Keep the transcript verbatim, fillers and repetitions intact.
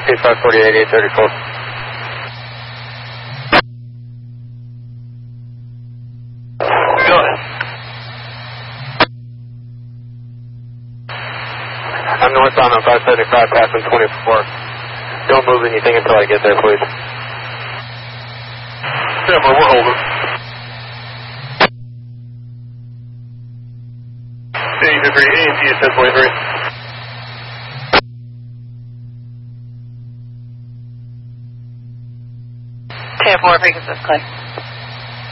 Speed five forty-eight, eight thirty-four. Go ahead. I'm northbound on five seventy-five, passing twenty-four. Don't move anything until I get there, please. Yeah, but we're holding. eight degree, A and T is ten twenty-three. ten four, frequency, Clay.